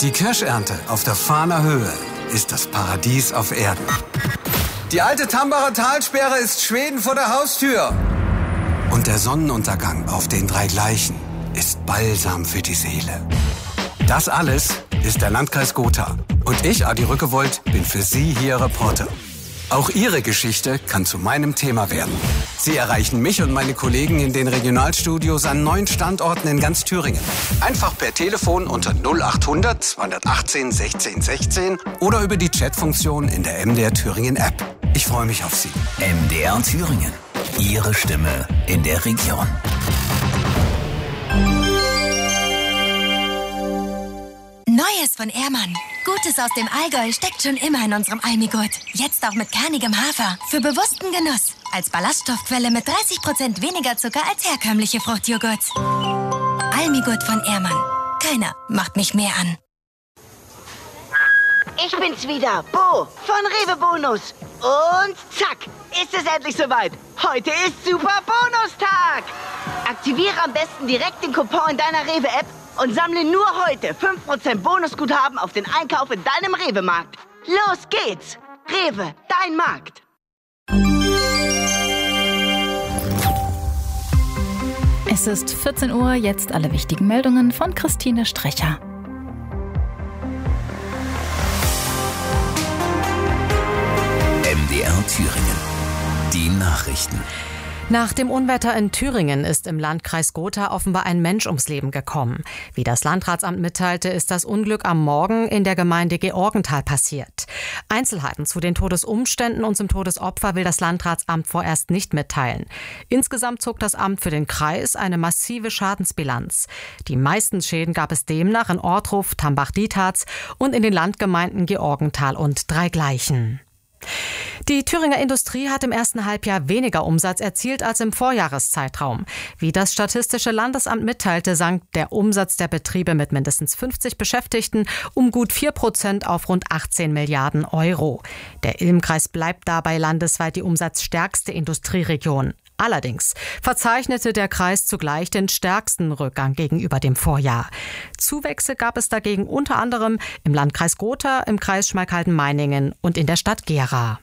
Die Kirschernte auf der Fahner Höhe ist das Paradies auf Erden. Die alte Tambacher Talsperre ist Schweden vor der Haustür. Und der Sonnenuntergang auf den 3 Gleichen ist Balsam für die Seele. Das alles ist der Landkreis Gotha. Und ich, Adi Rückewold, bin für Sie hier Reporter. Auch Ihre Geschichte kann zu meinem Thema werden. Sie erreichen mich und meine Kollegen in den Regionalstudios an 9 Standorten in ganz Thüringen. Einfach per Telefon unter 0800 218 16 16 oder über die Chatfunktion in der MDR Thüringen App. Ich freue mich auf Sie. MDR Thüringen. Ihre Stimme in der Region. Neues von Ehrmann. Gutes aus dem Allgäu steckt schon immer in unserem Almigurt. Jetzt auch mit kernigem Hafer. Für bewussten Genuss. Als Ballaststoffquelle mit 30% weniger Zucker als herkömmliche Fruchtjoghurts. Almigurt von Ehrmann. Keiner macht mich mehr an. Ich bin's wieder, Bo von Rewe Bonus. Und zack, ist es endlich soweit. Heute ist Super Bonustag. Aktiviere am besten direkt den Coupon in deiner Rewe-App und sammle nur heute 5% Bonusguthaben auf den Einkauf in deinem Rewe-Markt. Los geht's! Rewe, dein Markt. Es ist 14 Uhr, jetzt alle wichtigen Meldungen von Christine Strecher. MDR Thüringen. Die Nachrichten. Nach dem Unwetter in Thüringen ist im Landkreis Gotha offenbar ein Mensch ums Leben gekommen. Wie das Landratsamt mitteilte, ist das Unglück am Morgen in der Gemeinde Georgenthal passiert. Einzelheiten zu den Todesumständen und zum Todesopfer will das Landratsamt vorerst nicht mitteilen. Insgesamt zog das Amt für den Kreis eine massive Schadensbilanz. Die meisten Schäden gab es demnach in Ortruf, Tambach-Dietharz und in den Landgemeinden Georgenthal und 3 Gleichen. Die Thüringer Industrie hat im ersten Halbjahr weniger Umsatz erzielt als im Vorjahreszeitraum. Wie das Statistische Landesamt mitteilte, sank der Umsatz der Betriebe mit mindestens 50 Beschäftigten um gut 4% auf rund 18 Milliarden Euro. Der Ilm-Kreis bleibt dabei landesweit die umsatzstärkste Industrieregion. Allerdings verzeichnete der Kreis zugleich den stärksten Rückgang gegenüber dem Vorjahr. Zuwächse gab es dagegen unter anderem im Landkreis Gotha, im Kreis Schmalkalden-Meiningen und in der Stadt Gera.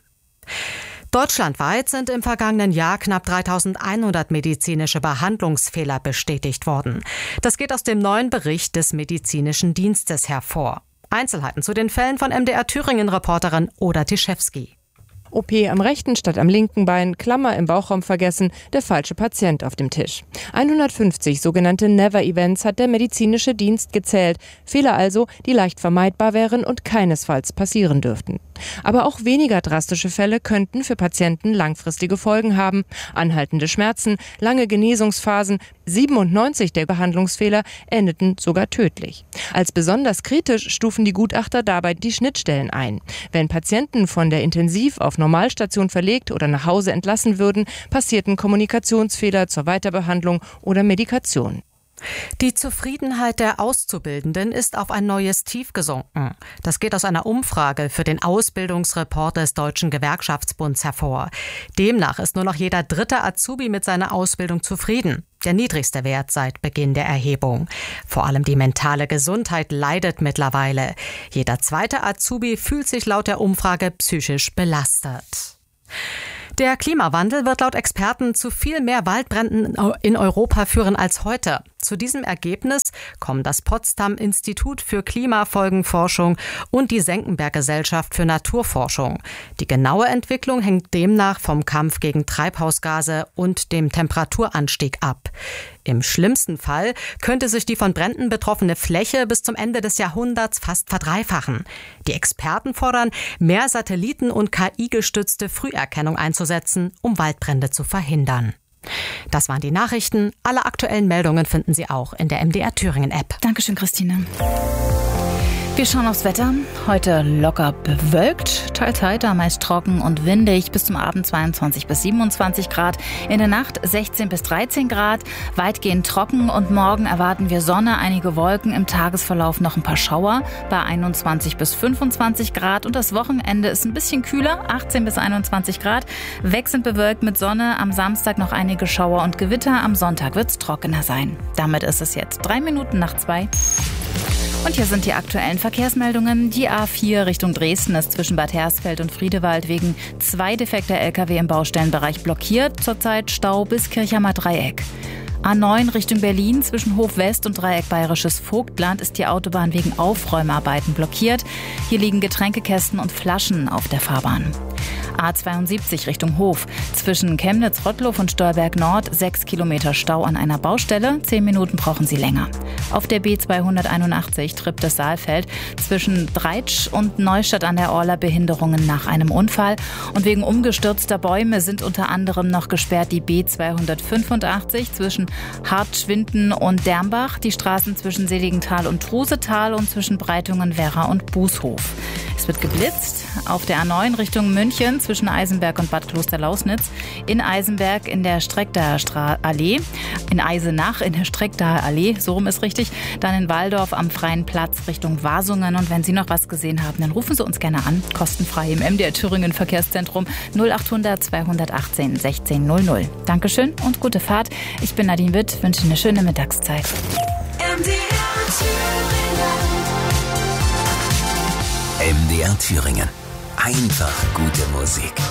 Deutschlandweit sind im vergangenen Jahr knapp 3.100 medizinische Behandlungsfehler bestätigt worden. Das geht aus dem neuen Bericht des Medizinischen Dienstes hervor. Einzelheiten zu den Fällen von MDR Thüringen-Reporterin Oda Tischewski. OP am rechten statt am linken Bein, Klammer im Bauchraum vergessen, der falsche Patient auf dem Tisch. 150 sogenannte Never-Events hat der medizinische Dienst gezählt. Fehler also, die leicht vermeidbar wären und keinesfalls passieren dürften. Aber auch weniger drastische Fälle könnten für Patienten langfristige Folgen haben. Anhaltende Schmerzen, lange Genesungsphasen, 97 der Behandlungsfehler endeten sogar tödlich. Als besonders kritisch stufen die Gutachter dabei die Schnittstellen ein. Wenn Patienten von der Intensiv- auf Normalstation verlegt oder nach Hause entlassen würden, passierten Kommunikationsfehler zur Weiterbehandlung oder Medikation. Die Zufriedenheit der Auszubildenden ist auf ein neues Tief gesunken. Das geht aus einer Umfrage für den Ausbildungsreport des Deutschen Gewerkschaftsbunds hervor. Demnach ist nur noch jeder 3. Azubi mit seiner Ausbildung zufrieden. Der niedrigste Wert seit Beginn der Erhebung. Vor allem die mentale Gesundheit leidet mittlerweile. Jeder 2. Azubi fühlt sich laut der Umfrage psychisch belastet. Der Klimawandel wird laut Experten zu viel mehr Waldbränden in Europa führen als heute. Zu diesem Ergebnis kommen das Potsdam-Institut für Klimafolgenforschung und die Senckenberg-Gesellschaft für Naturforschung. Die genaue Entwicklung hängt demnach vom Kampf gegen Treibhausgase und dem Temperaturanstieg ab. Im schlimmsten Fall könnte sich die von Bränden betroffene Fläche bis zum Ende des Jahrhunderts fast verdreifachen. Die Experten fordern, mehr Satelliten- und KI-gestützte Früherkennung einzusetzen, um Waldbrände zu verhindern. Das waren die Nachrichten. Alle aktuellen Meldungen finden Sie auch in der MDR Thüringen App. Dankeschön, Christine. Wir schauen aufs Wetter. Heute locker bewölkt, teils heiter, meist trocken und windig. Bis zum Abend 22 bis 27 Grad. In der Nacht 16 bis 13 Grad. Weitgehend trocken und morgen erwarten wir Sonne, einige Wolken. Im Tagesverlauf noch ein paar Schauer bei 21 bis 25 Grad. Und das Wochenende ist ein bisschen kühler, 18 bis 21 Grad. Wechselnd bewölkt mit Sonne. Am Samstag noch einige Schauer und Gewitter. Am Sonntag wird es trockener sein. Damit ist es jetzt 3 Minuten nach 2. Und hier sind die aktuellen Verkehrsmeldungen. Die A4 Richtung Dresden ist zwischen Bad Hersfeld und Friedewald wegen 2 defekter Lkw im Baustellenbereich blockiert. Zurzeit Stau bis Kirchhammer Dreieck. A9 Richtung Berlin zwischen Hof West und Dreieck Bayerisches Vogtland ist die Autobahn wegen Aufräumarbeiten blockiert. Hier liegen Getränkekästen und Flaschen auf der Fahrbahn. A72 Richtung Hof. Zwischen Chemnitz-Rottlow und Stolberg Nord 6 Kilometer Stau an einer Baustelle. 10 Minuten brauchen Sie länger. Auf der B281 Treptow-Saalfeld zwischen Dreitsch und Neustadt an der Orla Behinderungen nach einem Unfall. Und wegen umgestürzter Bäume sind unter anderem noch gesperrt die B285 zwischen Hartschwinden und Dermbach, die Straßen zwischen Seligenthal und Trusetal und zwischen Breitungen, Werra und Bußhof. Es wird geblitzt auf der A9 Richtung München zwischen Eisenberg und Bad Klosterlausnitz, in Eisenberg in der Streckdaher Allee, in Eisenach in der Streckdaher Allee, so rum ist richtig, dann in Walldorf am Freien Platz Richtung Wasungen. Und wenn Sie noch was gesehen haben, dann rufen Sie uns gerne an, kostenfrei im MDR Thüringen Verkehrszentrum 0800 218 1600. Dankeschön und gute Fahrt. Ich bin Nadine Witt, wünsche Ihnen eine schöne Mittagszeit. MDR Thüringen. Einfach gute Musik.